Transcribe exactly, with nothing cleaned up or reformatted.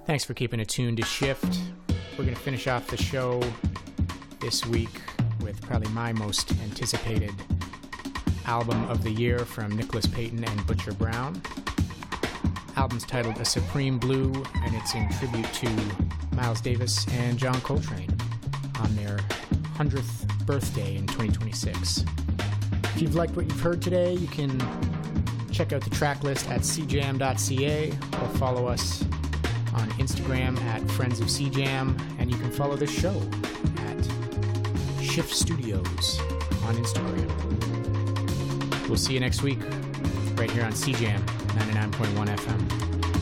Thanks for keeping it tuned to Shift. We're going to finish off the show this week with probably my most anticipated album of the year from Nicholas Payton and Butcher Brown. Album's titled A Supreme Blue, and it's in tribute to Miles Davis and John Coltrane on their hundredth birthday in twenty twenty-six. If you've liked what you've heard today, you can check out the track list at c jam dot c a or follow us on Instagram at Friends of C Jam, and you can follow the show at Shift Studios on Instagram. We'll see you next week right here on C Jam ninety-nine point one F M.